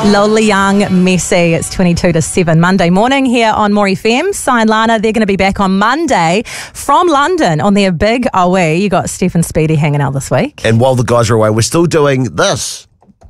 Lola Young, Messi. It's 22 to 7 Monday morning here on More FM. Si and Lana, they're going to be back on Monday from London on their big OE. You got Steph and Speedy hanging out this week. And while the guys are away, we're still doing this.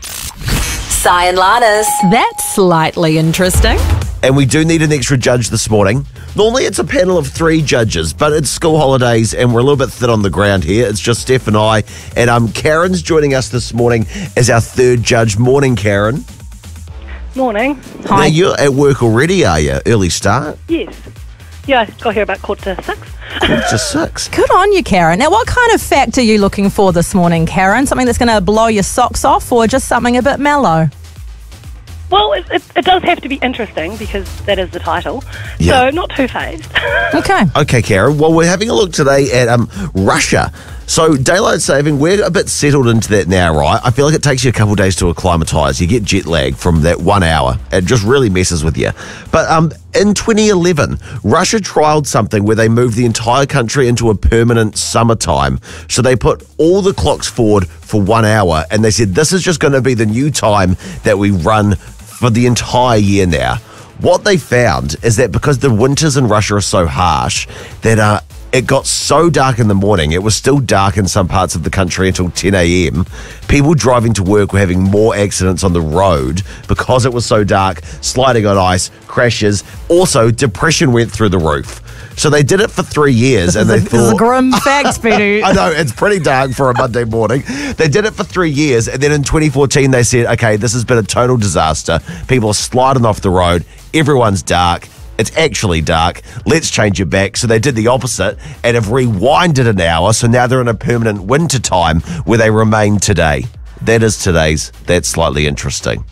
Si and Lana's. That's slightly interesting. And we do need an extra judge this morning. Normally it's a panel of 3 judges, but it's school holidays and we're a little bit thin on the ground here. It's just Steph and I. And Karen's joining us this morning as our 3rd judge. Morning, Karen. Morning. Hi. Now, you're at work already, are you? Early start? Yes. Yeah, I got here about 5:45. 5:45. Good on you, Karen. Now, what kind of fact are you looking for this morning, Karen? Something that's going to blow your socks off or just something a bit mellow? Well, it does have to be interesting because that is the title. Yeah. So not too phased. Okay. Okay, Karen. Well, we're having a look today at Russia. So daylight saving, we're a bit settled into that now, right? I feel like it takes you a couple of days to acclimatise. You get jet lag from that 1 hour. It just really messes with you. But in 2011, Russia trialled something where they moved the entire country into a permanent summertime. So they put all the clocks forward for 1 hour, and they said this is just going to be the new time that we run for the entire year now. What they found is that because the winters in Russia are so harsh, that it got so dark in the morning, it was still dark in some parts of the country until 10 a.m. People driving to work were having more accidents on the road because it was so dark, sliding on ice, crashes. Also, depression went through the roof. So they did it for 3 years, and they thought... This is a grim fact, Speedy. I know, it's pretty dark for a Monday morning. They did it for 3 years, and then in 2014 they said, okay, this has been a total disaster. People are sliding off the road. Everyone's dark. It's actually dark. Let's change it back. So they did the opposite and have rewinded an hour. So now they're in a permanent winter time where they remain today. That is today's. That's slightly interesting.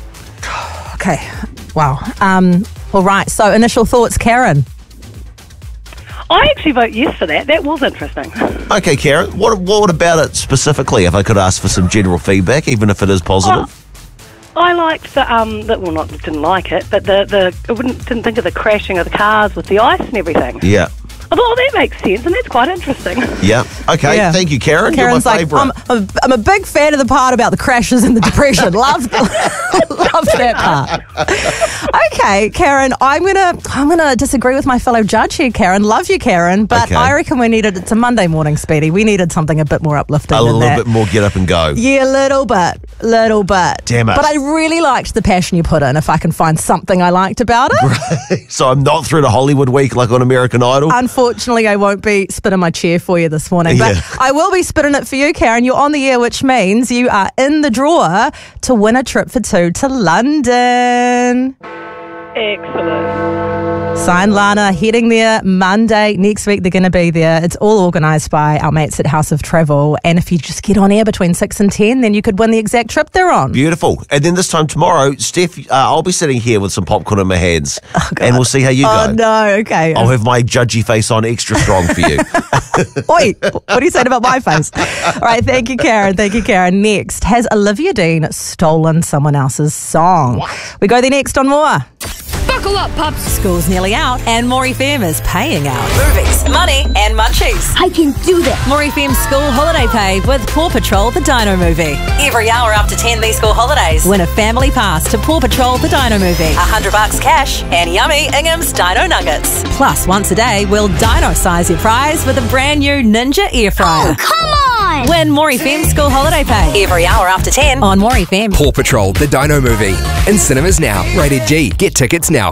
Okay. Wow. All right. So initial thoughts, Karen? I actually vote yes for that. That was interesting. Okay, Karen. What about it specifically, if I could ask for some general feedback, even if it is positive? I liked didn't like it, but didn't think of the crashing of the cars with the ice and everything. Yeah. I thought, that makes sense, and that's quite interesting. Yeah. Okay. Yeah. Thank you, Karen. Karen's You're my favourite. I'm a big fan of the part about the crashes and the depression. Loved that part. Okay, Karen, I'm gonna disagree with my fellow judge here, Karen. Love you, Karen, but I reckon it's a Monday morning, Speedy. We needed something a bit more uplifting. A little bit more get up and go. Yeah, a little bit. Damn it. But I really liked the passion you put in. If I can find something I liked about it. Right. So I'm not through to Hollywood week like on American Idol. Unfortunately, I won't be spinning my chair for you this morning, but I will be spinning it for you, Karen. You're on the air, which means you are in the draw to win a trip for 2 to London. Excellent. Si and Lana heading there Monday. Next week, they're going to be there. It's all organised by our mates at House of Travel. And if you just get on air between 6 and 10, then you could win the exact trip they're on. Beautiful. And then this time tomorrow, Steph, I'll be sitting here with some popcorn in my hands. And we'll see how you go. Oh, no. Okay. I'll have my judgy face on extra strong for you. Wait, what are you saying about my face? All right, thank you, Karen. Thank you, Karen. Next, has Olivia Dean stolen someone else's song? What? We go there next on More. Buckle up, pups. School's nearly out and More FM is paying out. Movies, money and munchies. I can do that. More FM School Holiday Pay with Paw Patrol the Dino Movie. Every hour up to 10 these school holidays. Win a family pass to Paw Patrol the Dino Movie. $100 cash and yummy Ingham's Dino Nuggets. Plus, once a day, we'll dino-size your prize with a brand new Ninja Air Fryer. Oh, come on! Win More FM School Holiday Pay. Every hour after 10 on More FM. Paw Patrol the Dino Movie. In cinemas now. Rated G. Get tickets now.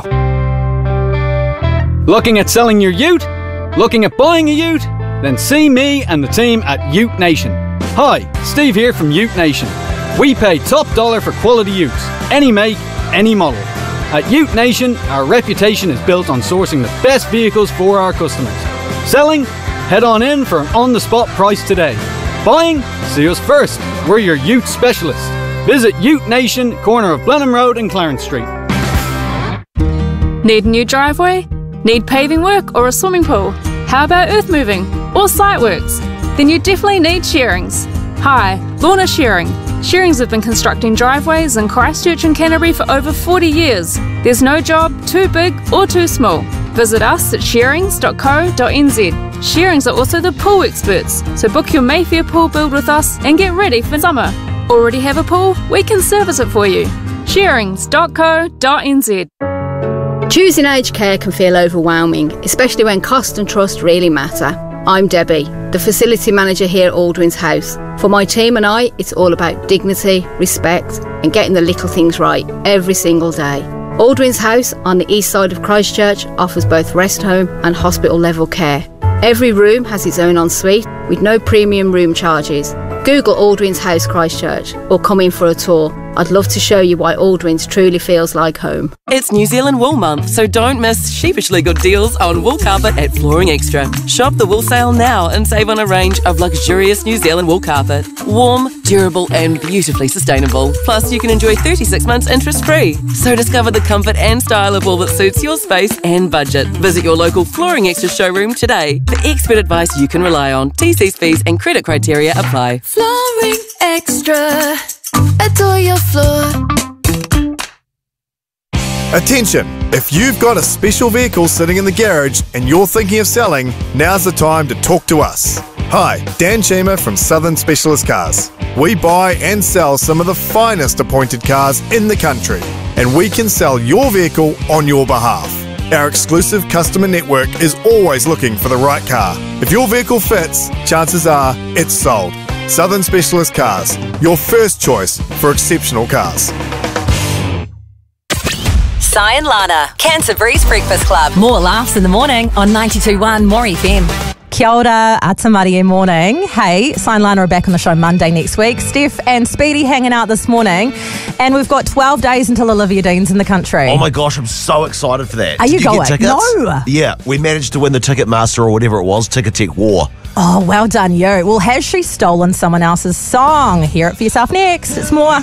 Looking at selling your ute? Looking at buying a ute? Then see me and the team at Ute Nation. Hi, Steve here from Ute Nation. We pay top dollar for quality utes, any make, any model. At Ute Nation, our reputation is built on sourcing the best vehicles for our customers. Selling? Head on in for an on-the-spot price today. Buying? See us first. We're your ute specialist. Visit Ute Nation, corner of Blenheim Road and Clarence Street. Need a new driveway? Need paving work or a swimming pool? How about earth moving or site works? Then you definitely need Shearings. Hi, Lorna Shearing. Shearings have been constructing driveways in Christchurch and Canterbury for over 40 years. There's no job too big or too small. Visit us at shearings.co.nz. Shearings are also the pool experts, so book your Mayfair pool build with us and get ready for summer. Already have a pool? We can service it for you. Shearings.co.nz. Choosing aged care can feel overwhelming, especially when cost and trust really matter. I'm Debbie, the facility manager here at Aldwyn's House. For my team and I, it's all about dignity, respect, and getting the little things right every single day. Aldwyn's House on the east side of Christchurch offers both rest home and hospital level care. Every room has its own ensuite with no premium room charges. Google Aldwyn's House Christchurch or come in for a tour. I'd love to show you why Aldwyn's truly feels like home. It's New Zealand Wool Month, so don't miss sheepishly good deals on wool carpet at Flooring Extra. Shop the wool sale now and save on a range of luxurious New Zealand wool carpet. Warm, durable and beautifully sustainable. Plus, you can enjoy 36 months interest-free. So discover the comfort and style of wool that suits your space and budget. Visit your local Flooring Extra showroom today for expert advice you can rely on. TC's fees and credit criteria apply. Flooring Extra. Adore your floor. Attention! If you've got a special vehicle sitting in the garage and you're thinking of selling, now's the time to talk to us. Hi, Dan Chima from Southern Specialist Cars. We buy and sell some of the finest appointed cars in the country, and we can sell your vehicle on your behalf. Our exclusive customer network is always looking for the right car. If your vehicle fits, chances are it's sold. Southern Specialist Cars, your first choice for exceptional cars. Si and Lana, Canterbury's Breakfast Club. More laughs in the morning on 92.1 More FM. Kia ora, Atamarie morning. Hey, Si and Lana are back on the show Monday next week. Steph and Speedy hanging out this morning. And we've got 12 days until Olivia Dean's in the country. Oh my gosh, I'm so excited for that. Are you going? Get tickets? No. Yeah, we managed to win the Ticketmaster or whatever it was, Ticketek War. Oh, well done you. Well, has she stolen someone else's song? Hear it for yourself next. It's more.